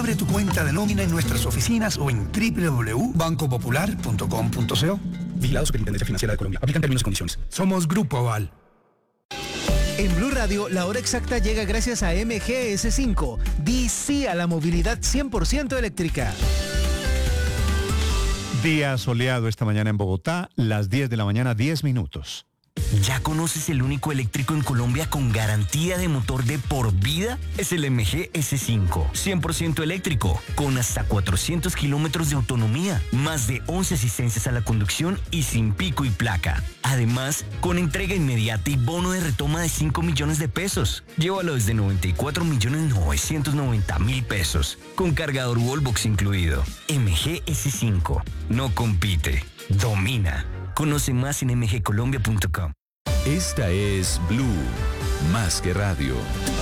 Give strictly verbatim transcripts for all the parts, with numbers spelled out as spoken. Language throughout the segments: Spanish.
Abre tu cuenta de nómina en nuestras oficinas o en doble u doble u doble u punto banco popular punto com punto co. Vigilado Superintendencia Financiera de Colombia. Aplican términos y condiciones. Somos Grupo Aval. En Blue Radio, la hora exacta llega gracias a M G S cinco. Di sí a la movilidad cien por ciento eléctrica. Día soleado esta mañana en Bogotá, las diez de la mañana, diez minutos. ¿Ya conoces el único eléctrico en Colombia con garantía de motor de por vida? Es el M G S cinco, cien por ciento eléctrico, con hasta cuatrocientos kilómetros de autonomía, más de once asistencias a la conducción y sin pico y placa. Además, con entrega inmediata y bono de retoma de cinco millones de pesos. Llévalo desde noventa y cuatro millones novecientos noventa mil pesos, con cargador Wallbox incluido. M G S cinco, no compite, domina. Conoce más en m g colombia punto com. Esta es Blue, más que radio.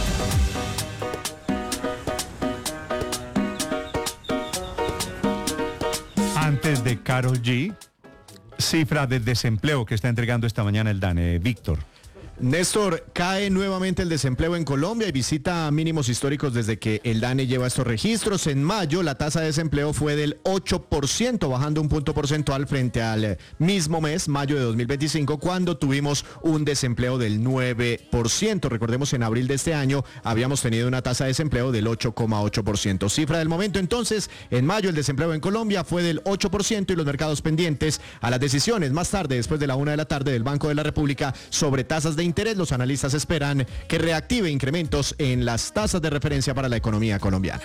Antes de Karol G, cifra de desempleo que está entregando esta mañana el DANE. Víctor. Néstor, cae nuevamente el desempleo en Colombia y visita mínimos históricos desde que el DANE lleva estos registros. En mayo, la tasa de desempleo fue del ocho por ciento, bajando un punto porcentual frente al mismo mes, mayo de dos mil veinticinco, cuando tuvimos un desempleo del nueve por ciento. Recordemos, en abril de este año habíamos tenido una tasa de desempleo del ocho coma ocho por ciento. Cifra del momento, entonces, en mayo el desempleo en Colombia fue del ocho por ciento y los mercados pendientes a las decisiones más tarde, después de la una de la tarde, del Banco de la República sobre tasas de interés. Los analistas esperan que reactive incrementos en las tasas de referencia para la economía colombiana.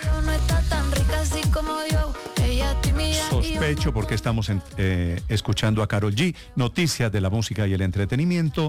Sospecho porque estamos en, eh, escuchando a Karol G. Noticias de la música y el entretenimiento.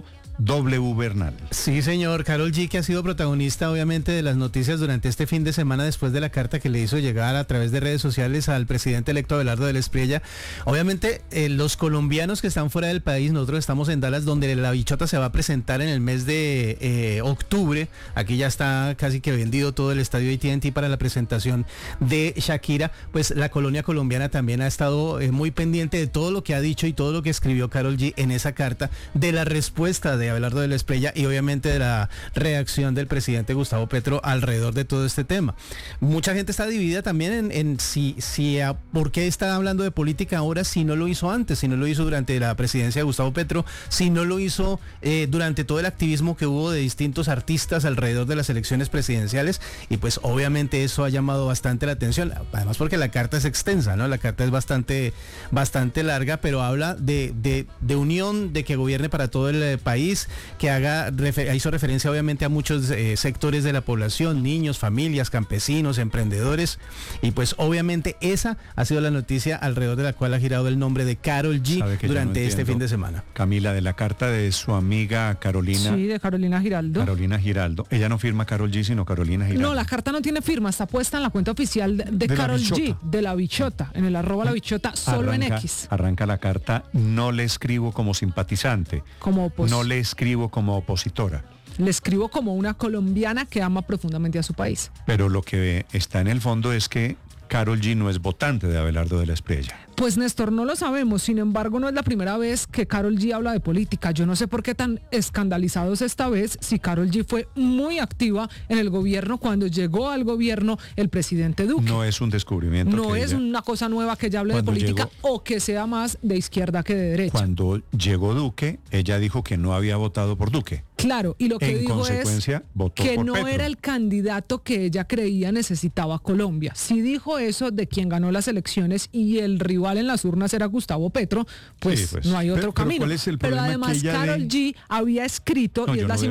W Bernal. Sí, señor. Karol G, que ha sido protagonista obviamente de las noticias durante este fin de semana después de la carta que le hizo llegar a través de redes sociales al presidente electo Abelardo del Espriella. Obviamente eh, los colombianos que están fuera del país, nosotros estamos en Dallas, donde la bichota se va a presentar en el mes de eh, octubre. Aquí ya está casi que vendido todo el estadio A T and T para la presentación de Shakira. Pues la colonia colombiana también ha estado eh, muy pendiente de todo lo que ha dicho y todo lo que escribió Karol G en esa carta, de la respuesta de Abelardo del Espriella y obviamente de la reacción del presidente Gustavo Petro alrededor de todo este tema. Mucha gente está dividida también en, en si, si a, por qué está hablando de política ahora si no lo hizo antes, si no lo hizo durante la presidencia de Gustavo Petro, si no lo hizo eh, durante todo el activismo que hubo de distintos artistas alrededor de las elecciones presidenciales, y pues obviamente eso ha llamado bastante la atención, además porque la carta es extensa, ¿no? La carta es bastante, bastante larga, pero habla de, de, de unión, de que gobierne para todo el eh, país, que haga, refer, hizo referencia obviamente a muchos eh, sectores de la población, niños, familias, campesinos, emprendedores, y pues obviamente esa ha sido la noticia alrededor de la cual ha girado el nombre de Karol G durante no este fin de semana. Camila, de la carta de su amiga Carolina. Sí, de Carolina Giraldo. Carolina Giraldo. Ella no firma Karol G, sino Carolina Giraldo. No, la carta no tiene firma, está puesta en la cuenta oficial de, de, de Karol G, de la bichota, en el arroba la bichota, solo arranca, en X. Arranca la carta: no le escribo como simpatizante, como opos- no le escribo como opositora. Le escribo como una colombiana que ama profundamente a su país. Pero lo que está en el fondo es que Karol G no es votante de Abelardo del Espriella. Pues Néstor, no lo sabemos, sin embargo no es la primera vez que Karol G habla de política. Yo no sé por qué tan escandalizados esta vez, si Karol G fue muy activa en el gobierno cuando llegó al gobierno el presidente Duque. No es un descubrimiento. No es ella, una cosa nueva que ella hable de política llegó, o que sea más de izquierda que de derecha. Cuando llegó Duque, ella dijo que no había votado por Duque. Claro, y lo que en dijo es votó que por no Petro. era el candidato que ella creía necesitaba Colombia. Sí dijo eso de quien ganó las elecciones y el rival en las urnas era Gustavo Petro, pues, sí, pues no hay otro pero, camino. Pero, ¿cuál es el pero además que ella Karol de... G había escrito, no, y es la